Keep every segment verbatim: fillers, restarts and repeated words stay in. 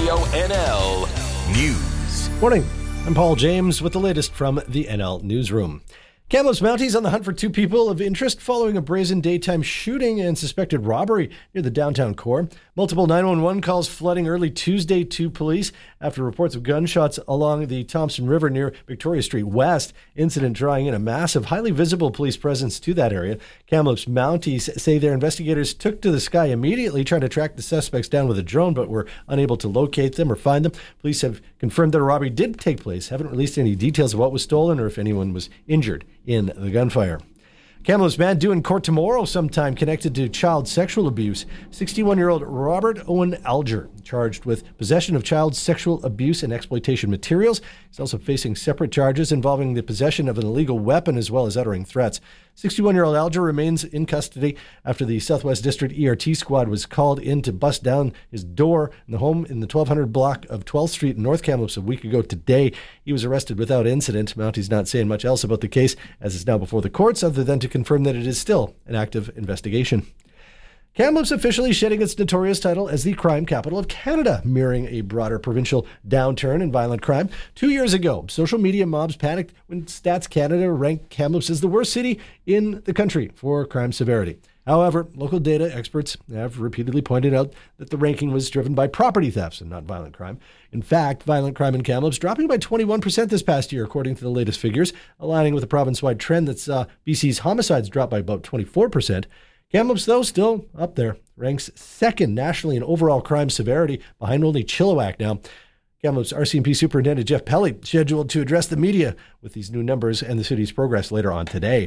Radio N L News. Morning. I'm Paul James with the latest from the N L Newsroom. Kamloops Mounties on the hunt for two people of interest following a brazen daytime shooting and suspected robbery near the downtown core. Multiple nine one one calls flooding early Tuesday to police after reports of gunshots along the Thompson River near Victoria Street West. Incident drawing in a massive, highly visible police presence to that area. Kamloops Mounties say their investigators took to the sky immediately, trying to track the suspects down with a drone, but were unable to locate them or find them. Police have confirmed that a robbery did take place, haven't released any details of what was stolen or if anyone was injured in the gunfire. Kamloops man due in court tomorrow sometime connected to child sexual abuse. sixty-one-year-old Robert Owen Alger, charged with possession of child sexual abuse and exploitation materials. He's also facing separate charges involving the possession of an illegal weapon as well as uttering threats. sixty-one-year-old Alger remains in custody after the Southwest District E R T squad was called in to bust down his door in the home in the twelve hundred block of twelfth Street in North Kamloops a week ago today. He was arrested without incident. Mounties not saying much else about the case as it's now before the courts other than to confirm that it is still an active investigation. Kamloops officially shedding its notorious title as the crime capital of Canada, mirroring a broader provincial downturn in violent crime. Two years ago, social media mobs panicked when Stats Canada ranked Kamloops as the worst city in the country for crime severity. However, local data experts have repeatedly pointed out that the ranking was driven by property thefts and not violent crime. In fact, violent crime in Kamloops dropping by twenty-one percent this past year, according to the latest figures, aligning with a province-wide trend that saw B C's homicides drop by about twenty-four percent. Kamloops, though, still up there, ranks second nationally in overall crime severity, behind only Chilliwack now. Kamloops R C M P Superintendent Jeff Pelly scheduled to address the media with these new numbers and the city's progress later on today.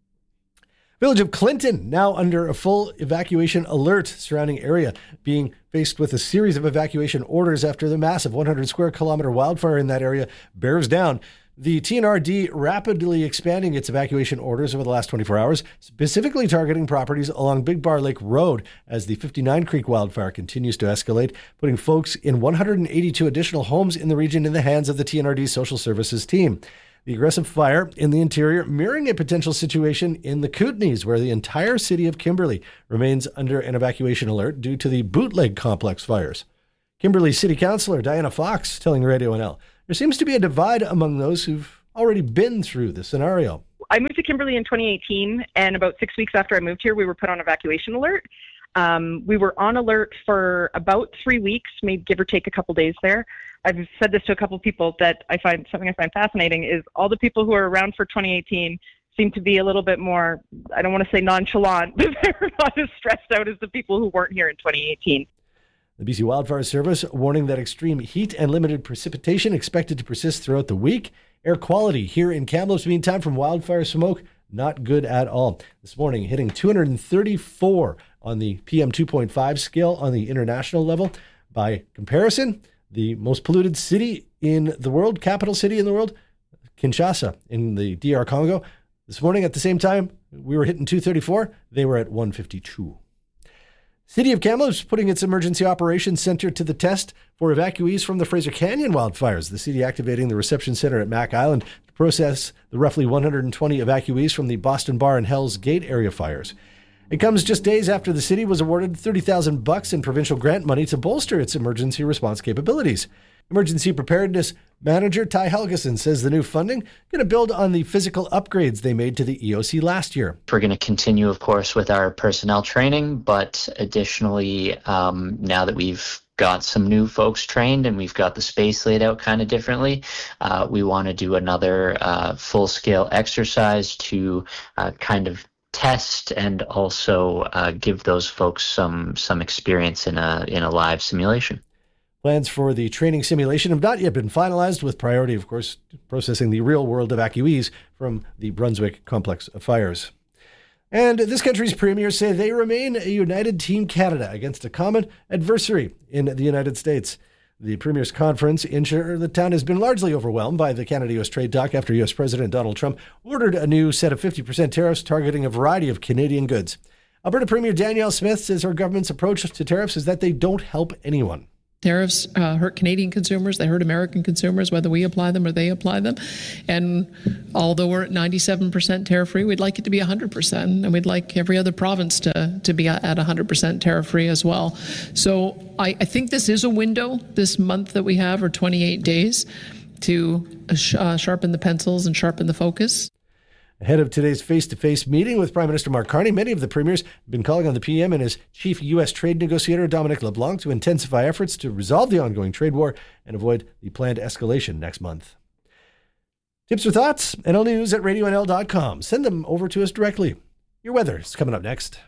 Village of Clinton now under a full evacuation alert, surrounding area being faced with a series of evacuation orders after the massive one hundred square kilometer wildfire in that area bears down. The T N R D rapidly expanding its evacuation orders over the last twenty-four hours, specifically targeting properties along Big Bar Lake Road as the fifty-nine Creek wildfire continues to escalate, putting folks in one hundred eighty-two additional homes in the region in the hands of the T N R D Social Services team. The aggressive fire in the interior mirroring a potential situation in the Kootenays, where the entire city of Kimberley remains under an evacuation alert due to the Bootleg Complex fires. Kimberley City Councillor Diana Fox telling Radio N L, there seems to be a divide among those who've already been through the scenario. I moved to Kimberley in twenty eighteen, and about six weeks after I moved here, we were put on evacuation alert. Um, we were on alert for about three weeks, maybe give or take a couple days there. I've said this to a couple of people that I find something I find fascinating is all the people who are around for twenty eighteen seem to be a little bit more, I don't want to say nonchalant, but they're not as stressed out as the people who weren't here in twenty eighteen. The B C Wildfire Service warning that extreme heat and limited precipitation expected to persist throughout the week. Air quality here in Kamloops, meantime, from wildfire smoke, not good at all. This morning, hitting two hundred thirty-four on the P M two point five scale on the international level. By comparison, the most polluted city in the world, capital city in the world, Kinshasa in the D R Congo. This morning at the same time, we were hitting two thirty-four. They were at one fifty-two. City of Kamloops putting its emergency operations center to the test for evacuees from the Fraser Canyon wildfires. The city activating the reception center at Mac Island to process the roughly one hundred twenty evacuees from the Boston Bar and Hell's Gate area fires. It comes just days after the city was awarded thirty thousand bucks in provincial grant money to bolster its emergency response capabilities. Emergency Preparedness Manager Ty Helgeson says the new funding going to build on the physical upgrades they made to the E O C last year. We're going to continue, of course, with our personnel training, but additionally, um, now that we've got some new folks trained and we've got the space laid out kind of differently, uh, we want to do another uh, full-scale exercise to uh, kind of test and also uh, give those folks some some experience in a in a live simulation. Plans for the training simulation have not yet been finalized, with priority, of course, processing the real-world evacuees from the Brunswick complex of fires. And this country's premiers say they remain a united Team Canada against a common adversary in the United States. The Premiers' Conference ensured the town has been largely overwhelmed by the Canada-U S trade talk after U S President Donald Trump ordered a new set of fifty percent tariffs targeting a variety of Canadian goods. Alberta Premier Danielle Smith says her government's approach to tariffs is that they don't help anyone. Tariffs uh, hurt Canadian consumers. They hurt American consumers, whether we apply them or they apply them. And although we're at ninety-seven percent tariff-free, we'd like it to be one hundred percent. And we'd like every other province to, to be at one hundred percent tariff-free as well. So I, I think this is a window, this month that we have, or twenty-eight days, to uh, sharpen the pencils and sharpen the focus. Ahead of today's face-to-face meeting with Prime Minister Mark Carney, many of the premiers have been calling on the P M and his chief U S trade negotiator, Dominic LeBlanc, to intensify efforts to resolve the ongoing trade war and avoid the planned escalation next month. Tips or thoughts? N L News at radio N L dot com. Send them over to us directly. Your weather is coming up next.